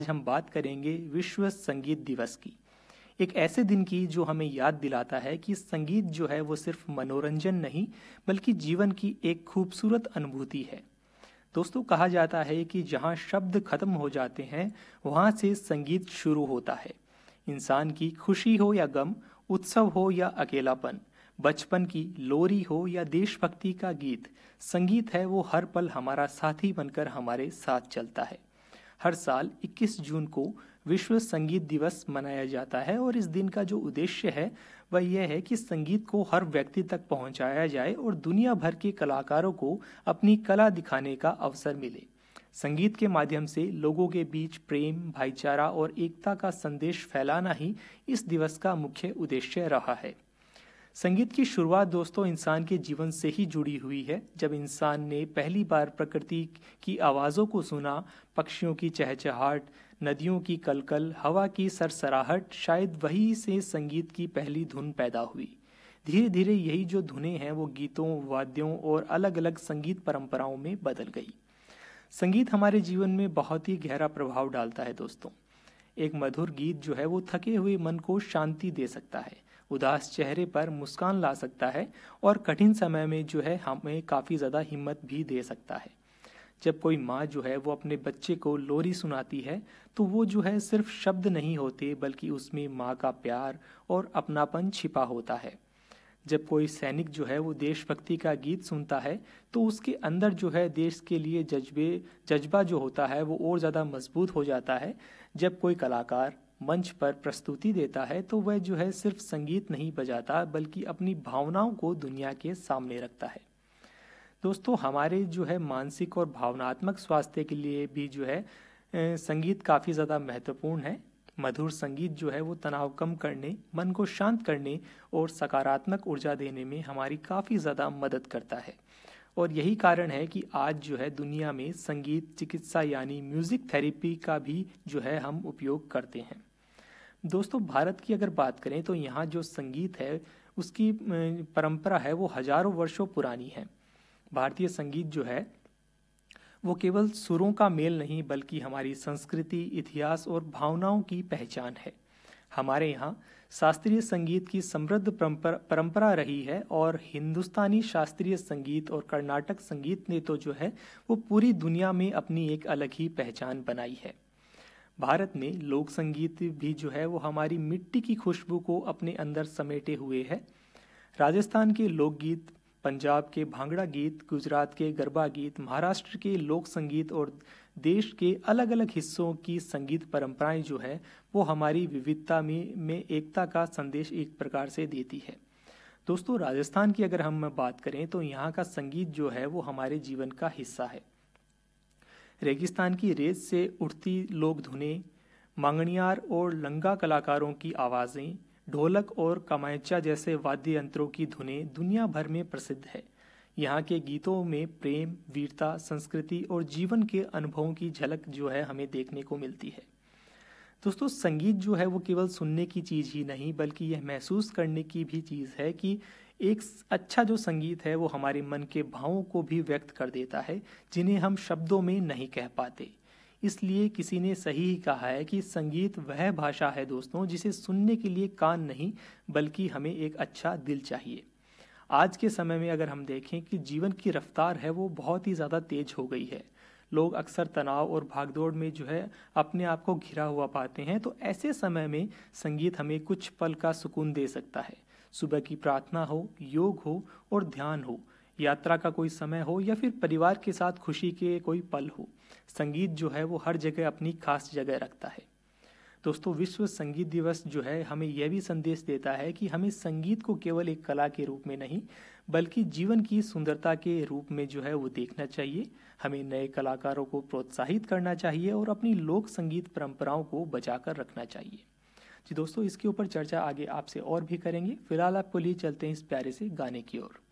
आज हम बात करेंगे विश्व संगीत दिवस की। एक ऐसे दिन की जो हमें याद दिलाता है कि संगीत जो है वो सिर्फ मनोरंजन नहीं बल्कि जीवन की एक खूबसूरत अनुभूति है। दोस्तों, कहा जाता है कि जहाँ शब्द खत्म हो जाते हैं वहाँ से संगीत शुरू होता है। इंसान की खुशी हो या गम, उत्सव हो या अकेलापन, बचपन की लोरी हो या देशभक्ति का गीत, संगीत है वो हर पल हमारा साथी बनकर हमारे साथ चलता है। हर साल 21 जून को विश्व संगीत दिवस मनाया जाता है और इस दिन का जो उद्देश्य है वह यह है कि संगीत को हर व्यक्ति तक पहुंचाया जाए और दुनिया भर के कलाकारों को अपनी कला दिखाने का अवसर मिले। संगीत के माध्यम से लोगों के बीच प्रेम, भाईचारा और एकता का संदेश फैलाना ही इस दिवस का मुख्य उद्देश्य रहा है। संगीत की शुरुआत दोस्तों इंसान के जीवन से ही जुड़ी हुई है। जब इंसान ने पहली बार प्रकृति की आवाज़ों को सुना, पक्षियों की चहचहाट, नदियों की कलकल, हवा की सरसराहट, शायद वहीं से संगीत की पहली धुन पैदा हुई। धीरे धीरे यही जो धुनें हैं वो गीतों, वाद्यों और अलग अलग संगीत परंपराओं में बदल गई। संगीत हमारे जीवन में बहुत ही गहरा प्रभाव डालता है दोस्तों। एक मधुर गीत जो है वो थके हुए मन को शांति दे सकता है, उदास चेहरे पर मुस्कान ला सकता है और कठिन समय में जो है हमें काफ़ी ज़्यादा हिम्मत भी दे सकता है। जब कोई माँ जो है वो अपने बच्चे को लोरी सुनाती है तो वो जो है सिर्फ शब्द नहीं होते बल्कि उसमें माँ का प्यार और अपनापन छिपा होता है। जब कोई सैनिक जो है वो देशभक्ति का गीत सुनता है तो उसके अंदर जो है देश के लिए जज्बा जो होता है वो और ज़्यादा मजबूत हो जाता है। जब कोई कलाकार मंच पर प्रस्तुति देता है तो वह जो है सिर्फ संगीत नहीं बजाता बल्कि अपनी भावनाओं को दुनिया के सामने रखता है। दोस्तों, हमारे जो है मानसिक और भावनात्मक स्वास्थ्य के लिए भी जो है संगीत काफ़ी ज़्यादा महत्वपूर्ण है। मधुर संगीत जो है वो तनाव कम करने, मन को शांत करने और सकारात्मक ऊर्जा देने में हमारी काफ़ी ज़्यादा मदद करता है। और यही कारण है कि आज जो है दुनिया में संगीत चिकित्सा यानी म्यूज़िक थेरेपी का भी जो है हम उपयोग करते हैं। दोस्तों, भारत की अगर बात करें तो यहाँ जो संगीत है उसकी परंपरा है वो हजारों वर्षों पुरानी है। भारतीय संगीत जो है वो केवल सुरों का मेल नहीं बल्कि हमारी संस्कृति, इतिहास और भावनाओं की पहचान है। हमारे यहाँ शास्त्रीय संगीत की समृद्ध परंपरा रही है और हिंदुस्तानी शास्त्रीय संगीत और कर्नाटक संगीत ने तो जो है वो पूरी दुनिया में अपनी एक अलग ही पहचान बनाई है। भारत में लोक संगीत भी जो है वो हमारी मिट्टी की खुशबू को अपने अंदर समेटे हुए है। राजस्थान के लोकगीत, पंजाब के भांगड़ा गीत, गुजरात के गरबा गीत, महाराष्ट्र के लोक संगीत और देश के अलग अलग हिस्सों की संगीत परंपराएं जो है वो हमारी विविधता में एकता का संदेश एक प्रकार से देती है। दोस्तों, राजस्थान की अगर हम बात करें तो यहाँ का संगीत जो है वो हमारे जीवन का हिस्सा है। रेगिस्तान की रेत से उठती लोक धुनें, मांगणियार और लंगा कलाकारों की आवाज़ें, ढोलक और कमांचा जैसे वाद्य यंत्रों की धुनें दुनिया भर में प्रसिद्ध है। यहाँ के गीतों में प्रेम, वीरता, संस्कृति और जीवन के अनुभवों की झलक जो है हमें देखने को मिलती है। दोस्तों, संगीत जो है वो केवल सुनने की चीज़ ही नहीं बल्कि यह महसूस करने की भी चीज़ है कि एक अच्छा जो संगीत है वो हमारे मन के भावों को भी व्यक्त कर देता है जिन्हें हम शब्दों में नहीं कह पाते। इसलिए किसी ने सही ही कहा है कि संगीत वह भाषा है दोस्तों जिसे सुनने के लिए कान नहीं बल्कि हमें एक अच्छा दिल चाहिए। आज के समय में अगर हम देखें कि जीवन की रफ्तार है वो बहुत ही ज़्यादा तेज हो गई है। लोग अक्सर तनाव और भागदौड़ में जो है अपने आप को घिरा हुआ पाते हैं, तो ऐसे समय में संगीत हमें कुछ पल का सुकून दे सकता है। सुबह की प्रार्थना हो, योग हो और ध्यान हो, यात्रा का कोई समय हो या फिर परिवार के साथ खुशी के कोई पल हो, संगीत जो है वो हर जगह अपनी खास जगह रखता है। दोस्तों, विश्व संगीत दिवस जो है हमें यह भी संदेश देता है कि हमें संगीत को केवल एक कला के रूप में नहीं बल्कि जीवन की सुंदरता के रूप में जो है वो देखना चाहिए। हमें नए कलाकारों को प्रोत्साहित करना चाहिए और अपनी लोक संगीत परंपराओं को बचाकर रखना चाहिए। जी दोस्तों, इसके ऊपर चर्चा आगे आपसे और भी करेंगे। फिलहाल आपको लिए चलते हैं इस प्यारे से गाने की ओर।